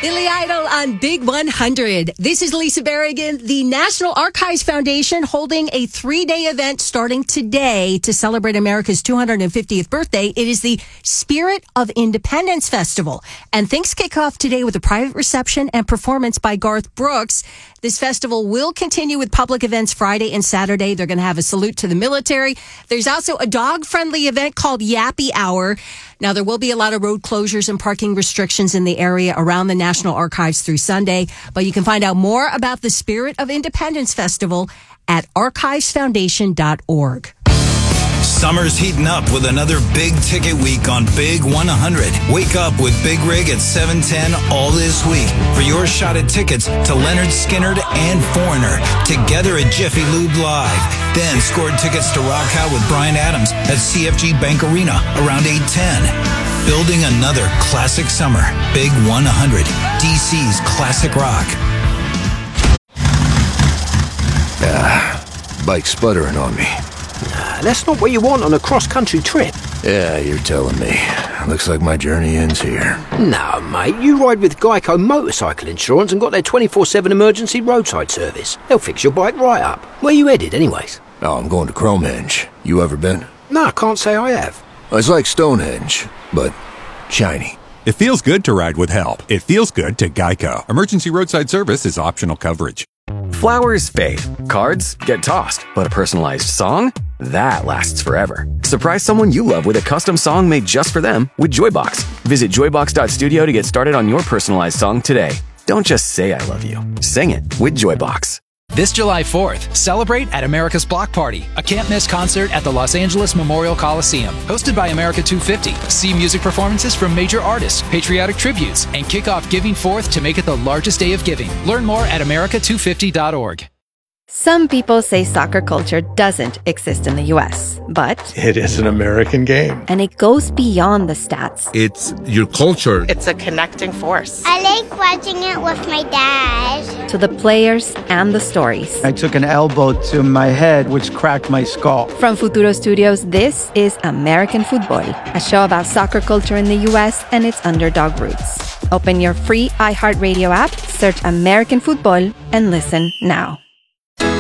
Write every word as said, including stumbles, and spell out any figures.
Billy Idol on Big one hundred. This is Lisa Berrigan. The National Archives Foundation holding a three-day event starting today to celebrate America's two hundred fiftieth birthday. It is the Spirit of Independence Festival. And things kick off today with a private reception and performance by Garth Brooks. This festival will continue with public events Friday and Saturday. They're going to have a salute to the military. There's also a dog-friendly event called Yappy Hour. Now, there will be a lot of road closures and parking restrictions in the area around the National Archives through Sunday. But you can find out more about the Spirit of Independence Festival at archives foundation dot org. Summer's heating up with another big ticket week on Big one hundred. Wake up with Big Rig at seven ten all this week for your shot at tickets to Leonard Skinner and Foreigner together at Jiffy Lube Live. Then score tickets to Rock Out with Bryan Adams at C F G Bank Arena around eight ten. Building another classic summer. Big one hundred, D C's classic rock. Ah, bike sputtering on me. Nah, that's not what you want on a cross-country trip. Yeah, you're telling me. Looks like my journey ends here. No, mate, you ride with Geico Motorcycle Insurance and got their twenty-four seven emergency roadside service. They'll fix your bike right up. Where you headed, anyways? Oh, I'm going to Cromehenge. You ever been? No, I can't say I have. It's like Stonehenge, but shiny. It feels good to ride with help. It feels good to Geico. Emergency roadside service is optional coverage. Flowers fade, cards get tossed, but a personalized song? That lasts forever. Surprise someone you love with a custom song made just for them with Joybox. Visit joybox dot studio to get started on your personalized song today. Don't just say I love you. Sing it with Joybox. This July fourth, celebrate at America's Block Party, a can't-miss concert at the Los Angeles Memorial Coliseum. Hosted by America two fifty. See music performances from major artists, patriotic tributes, and kick off Giving Fourth to make it the largest day of giving. Learn more at america two fifty dot org. Some people say soccer culture doesn't exist in the U S, but it is an American game. And it goes beyond the stats. It's your culture. It's a connecting force. I like watching it with my dad. To the players and the stories. I took an elbow to my head, which cracked my skull. From Futuro Studios, this is American Football, a show about soccer culture in the U S and its underdog roots. Open your free iHeartRadio app, search American Football, and listen now.